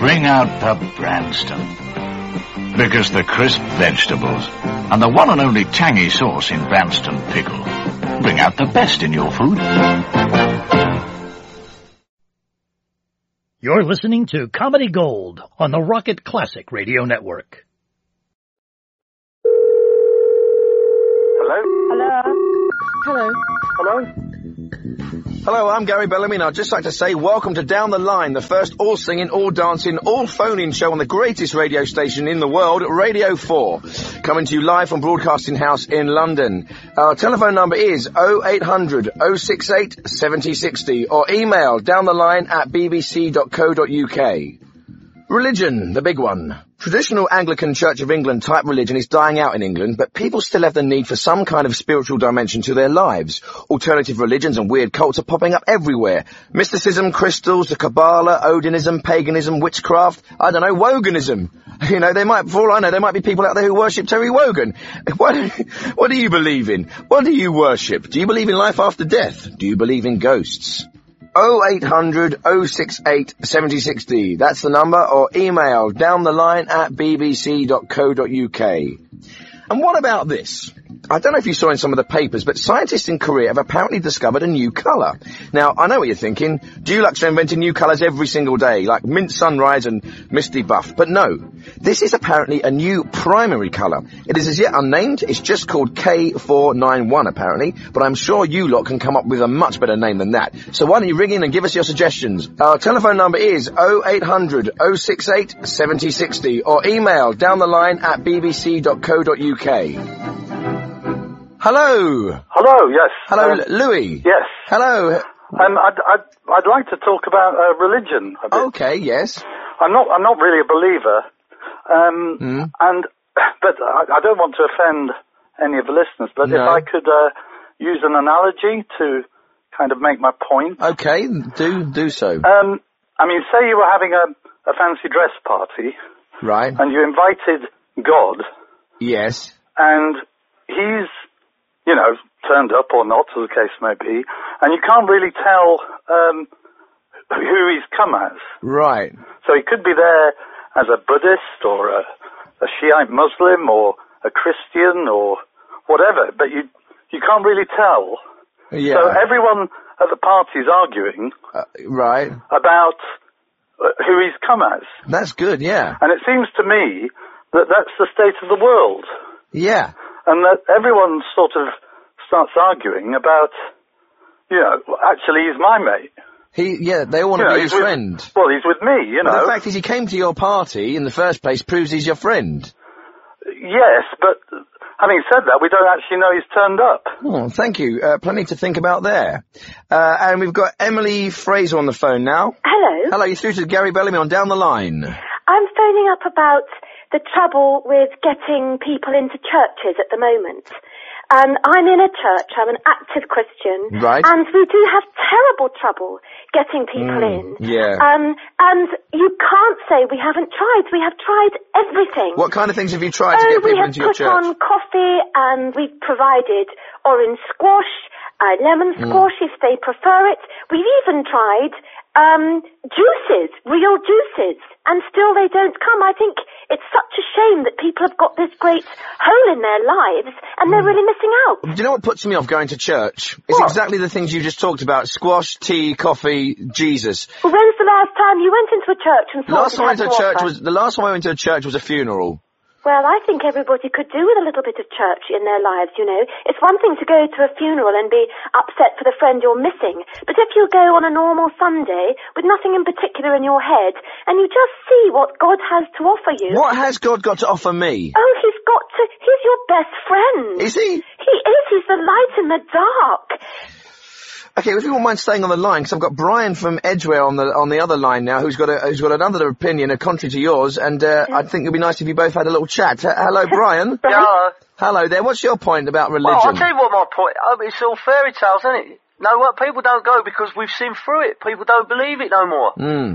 bring out the Branston. Because the crisp vegetables and the one and only tangy sauce in Branston pickle bring out the best in your food. You're listening to Comedy Gold on the Rocket Classic Radio Network. Hello? Hello? Hello? Hello? Hello, I'm Gary Bellamy, and I'd just like to say welcome to Down the Line, the first all-singing, all-dancing, all-phone-in show on the greatest radio station in the world, Radio 4. Coming to you live from Broadcasting House in London. Our telephone number is 0800 068 7060 or email downtheline@bbc.co.uk. Religion, the big one. Traditional Anglican Church of England type religion is dying out in England, but people still have the need for some kind of spiritual dimension to their lives. Alternative religions and weird cults are popping up everywhere. Mysticism, crystals, the Kabbalah, Odinism, paganism, witchcraft, I don't know, Woganism. You know, for all I know, there might be people out there who worship Terry Wogan. What do you believe in? What do you worship? Do you believe in life after death? Do you believe in ghosts? 0800 068 7060. That's the number, or email downtheline@bbc.co.uk. And what about this? I don't know if you saw in some of the papers, but scientists in Korea have apparently discovered a new colour. Now, I know what you're thinking. Dulux are inventing new colours every single day, like mint sunrise and misty buff. But no, this is apparently a new primary colour. It is as yet unnamed. It's just called K491, apparently. But I'm sure you lot can come up with a much better name than that. So why don't you ring in and give us your suggestions? Our telephone number is 0800 068 7060 or email downtheline@bbc.co.uk. Hello. Hello, yes. Hello, Louis. Yes. Hello. I'd like to talk about religion a bit. Okay, yes. I'm not really a believer, but I don't want to offend any of the listeners, but No. if I could use an analogy to kind of make my point. Okay, do so. I mean, say you were having a fancy dress party, Right. and you invited God, Yes. and he's, you know, turned up or not, as the case may be, and you can't really tell who he's come as. Right. So he could be there as a Buddhist or a Shiite Muslim or a Christian or whatever, but you can't really tell. Yeah. So everyone at the party is arguing Right. about who he's come as. That's good, yeah. And it seems to me that that's the state of the world. Yeah. And that everyone sort of starts arguing about, you know, actually he's my mate. They all want to be his friend. Well, he's with me, you know. But the fact is he came to your party in the first place proves he's your friend. Yes, but having said that, we don't actually know he's turned up. Oh, thank you. Plenty to think about there. And we've got Emily Fraser on the phone now. Hello. Hello, you're through to Gary Bellamy on Down the Line. I'm phoning up about the trouble with getting people into churches at the moment. I'm in a church, I'm an active Christian, Right. and we do have terrible trouble getting people in. Yeah. And you can't say we haven't tried. We have tried everything. What kind of things have you tried to get people into your church? We have put on coffee, and we've provided orange squash, lemon squash if they prefer it. We've even tried juices, real juices, and still they don't come. I think it's such a shame that people have got this great hole in their lives and they're really missing out. Do you know what puts me off going to church? It's What? exactly the things you just talked about. Squash, tea, coffee, Jesus. Well, when's the last time you went into a church and The thought last it time I had went to to a church offer? the last time I went to a church was a funeral. Well, I think everybody could do with a little bit of church in their lives, you know. It's one thing to go to a funeral and be upset for the friend you're missing, but if you go on a normal Sunday with nothing in particular in your head, and you just see what God has to offer you... What has God got to offer me? Oh, he's your best friend. Is he? He is. He's the light in the dark. Okay, if you won't mind staying on the line, because I've got Brian from Edgware on the other line now, who's got another opinion, contrary to yours, and I think it'd be nice if you both had a little chat. Hello, Brian. Yeah. Hello there. What's your point about religion? Well, I'll tell you what my point. It's all fairy tales, isn't it? No, what people don't go because we've seen through it. People don't believe it no more.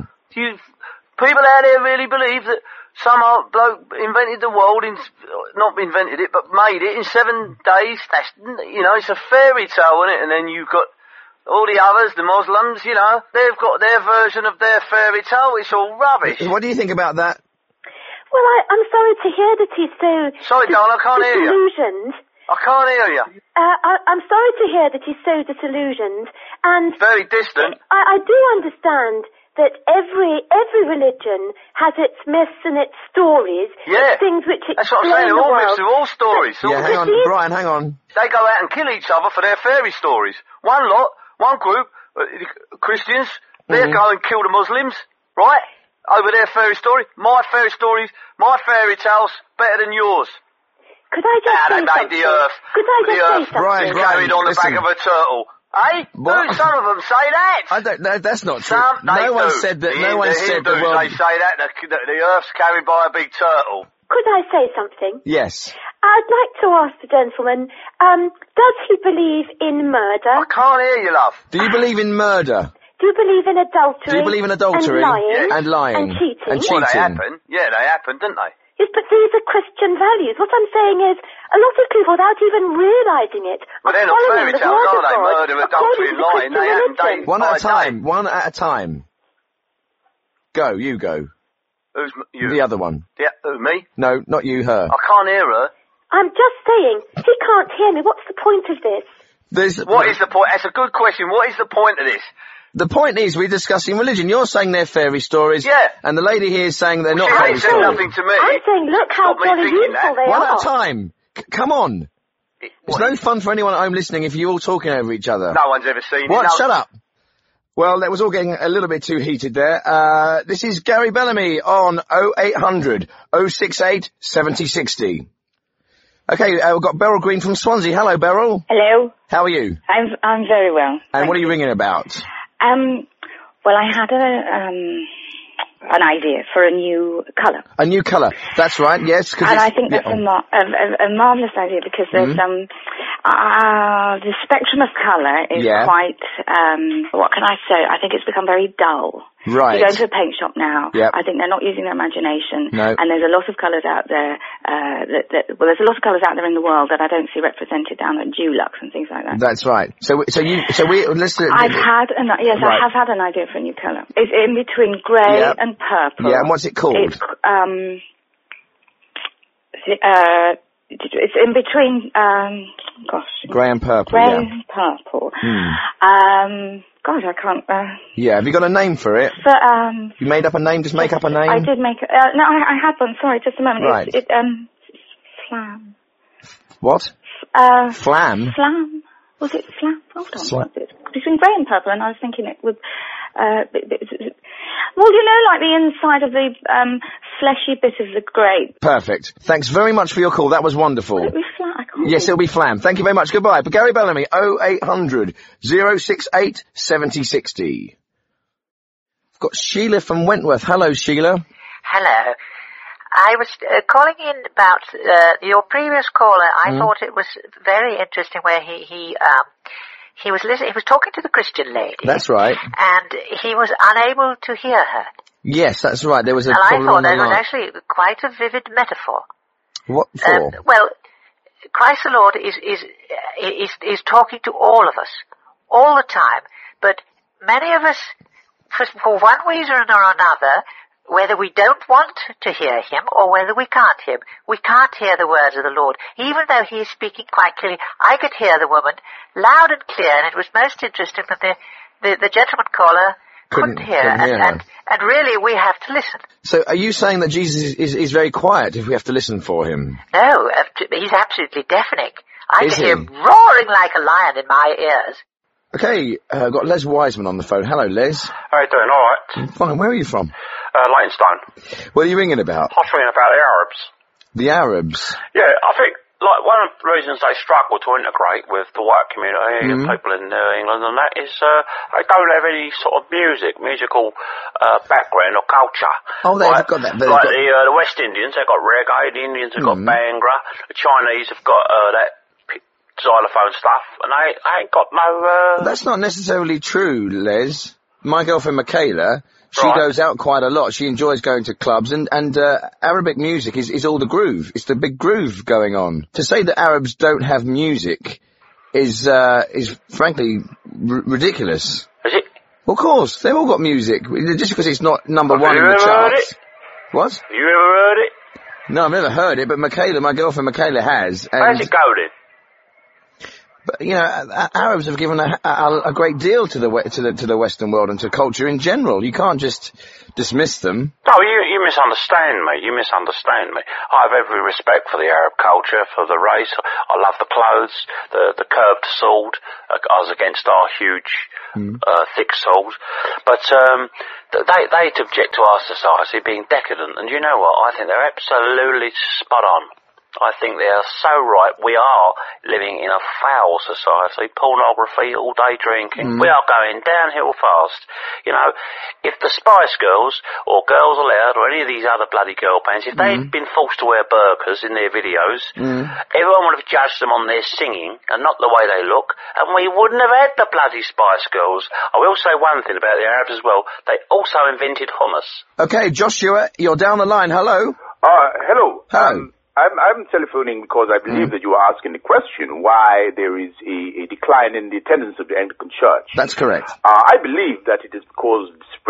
People out there really believe that some old bloke invented the world not invented it, but made it in 7 days. That's, you know, it's a fairy tale, isn't it? And then you've got All the others, the Muslims, you know, they've got their version of their fairy tale. It's all rubbish. What do you think about that? Well, I'm sorry to hear that he's so Sorry, darling, I can't hear you. disillusioned. I can't hear you. I'm sorry to hear that he's so disillusioned, and Very distant. I do understand that every religion has its myths and its stories, Yeah. its things which explain That's what I'm saying. They're the all world. myths, they're all stories. Yeah, hang on, Brian, hang on. They go out and kill each other for their fairy stories. One group, Christians, they go and kill the Muslims, right? Over their fairy story. My fairy stories, my fairy tales, better than yours. Could I just say They made something? the earth. Could I just The say earth something? Brian, is carried on the listen. back of a turtle. Eh? What? Some of them say that. I don't know, that's not true. Some they No one do. said that, The no one said the Hindus, world... they say that the earth's carried by a big turtle. Could I say something? Yes. I'd like to ask the gentleman, does he believe in murder? I can't hear you, love. Do you believe in murder? Do you believe in adultery? Do you believe in adultery? And lying? And lying. And cheating? And Well, they cheating. happen. Yeah, they happen, didn't they? Yes, but these are Christian values. What I'm saying is, a lot of people, without even realising it, But are they're not following fairy the tales, word are of they? God Murder, adultery, according to and lying, the they Christian happen religion. day One by at a day. time. One at a time. Go, you go. Who's you? The other one. Yeah, who, me? No, not you, her. I can't hear her. I'm just saying, he can't hear me. What's the point of this? What is the point? That's a good question. What is the point of this? The point is, we're discussing religion. You're saying they're fairy stories. Yeah. And the lady here is saying they're not She fairy ain't said stories. nothing to me. I'm saying, look how Stop me jolly thinking useful that. they One are. at a time. Come on. It's What? no fun for anyone at home listening if you're all talking over each other. No one's ever seen What? it. No. Shut up. Well, that was all getting a little bit too heated there. This is Gary Bellamy on 0800 068 7060. Okay, we've got Beryl Green from Swansea. Hello, Beryl. Hello. How are you? I'm very well. And what are you ringing about? Well, I had an idea for a new colour. A new colour. That's right, yes. And I think that's a marvellous idea because there's, the spectrum of colour is quite, what can I say? I think it's become very dull. Right. You go into a paint shop now, Yep. I think they're not using their imagination. No. And there's a lot of colours out there, there's a lot of colours out there in the world that I don't see represented down at Dulux and things like that. That's right. Let's do I have had an idea for a new colour. It's in between grey and purple. Yeah, and what's it called? It's in between, Grey and purple, grey yeah. and purple. God, I can't, Yeah, have you got a name for it? but, You made up a name? Just make up a name? I did make, no, I had one, sorry, just a moment. Right. Flam. What? Flam? Flam. Was it flam? Hold on, what's it? Between grey and purple, and I was thinking it would, well, you know, like the inside of the, fleshy bit of the grape. Perfect. Thanks very much for your call. That was wonderful. Would it be flam? I can't Yes, it'll be Flam. Thank you very much. Goodbye. But Gary Bellamy, 0800 068 7060. I've got Sheila from Wentworth. Hello, Sheila. Hello. I was calling in about your previous caller. I thought it was very interesting where he was listening. He was talking to the Christian lady. That's right. And he was unable to hear her. Yes, that's right. There was a And I problem thought on the that was line. actually quite a vivid metaphor. What for? Well, Christ the Lord is talking to all of us all the time, but many of us, for one reason or another, whether we don't want to hear him or whether we can't hear him, we can't hear the words of the Lord. Even though he is speaking quite clearly, I could hear the woman loud and clear, and it was most interesting that the gentleman caller couldn't hear. And really, we have to listen. So are you saying that Jesus is very quiet if we have to listen for him? No, he's absolutely deafening. I Is can hear he? him roaring like a lion in my ears. Okay, I've got Les Wiseman on the phone. Hello, Les. How you doing? All right. Fine, where are you from? Leytonstone. What are you ringing about? I was ringing about the Arabs. The Arabs? Yeah, I think, like, one of the reasons they struggle to integrate with the white community and people in England and that is, they don't have any sort of musical background or culture. Oh, they've got that. The West Indians, they've got reggae, the Indians have got Bhangra, the Chinese have got that xylophone stuff, and they ain't got no... That's not necessarily true, Les. My girlfriend Michaela, she goes out quite a lot. She enjoys going to clubs, and Arabic music is all the groove. It's the big groove going on. To say that Arabs don't have music is frankly ridiculous. Is it? Of course, they've all got music. Just because it's not number one in the charts. Have you ever heard it? What? Have you ever heard it? No, I've never heard it, but my girlfriend Michaela has. How's it go then? But, you know, Arabs have given a great deal to the Western world and to culture in general. You can't just dismiss them. No, you misunderstand me. You misunderstand me. I have every respect for the Arab culture, for the race. I love the clothes, the curved sword, as against our huge, thick sword. But, they object to our society being decadent, and you know what? I think they're absolutely spot on. I think they are so right. We are living in a foul society. Pornography, all-day drinking. We are going downhill fast. You know, if the Spice Girls, or Girls Aloud, or any of these other bloody girl bands, if they'd been forced to wear burqas in their videos, everyone would have judged them on their singing, and not the way they look, and we wouldn't have had the bloody Spice Girls. I will say one thing about the Arabs as well. They also invented hummus. Okay, Joshua, you're down the line. Hello. Hello. Hello. I'm telephoning because I believe that you are asking the question why there is a decline in the attendance of the Anglican Church. That's correct. I believe that it is because